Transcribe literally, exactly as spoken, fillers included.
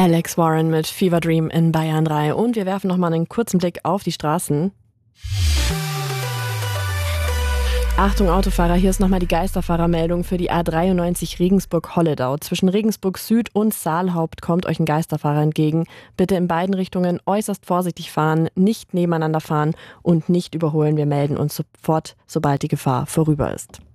Alex Warren mit Fever Dream in Bayern drei. Und wir werfen nochmal einen kurzen Blick auf die Straßen. Achtung Autofahrer, hier ist nochmal die Geisterfahrermeldung für die A dreiundneunzig Regensburg-Holledau. Zwischen Regensburg Süd und Saalhaupt kommt euch ein Geisterfahrer entgegen. Bitte in beiden Richtungen äußerst vorsichtig fahren, nicht nebeneinander fahren und nicht überholen. Wir melden uns sofort, sobald die Gefahr vorüber ist.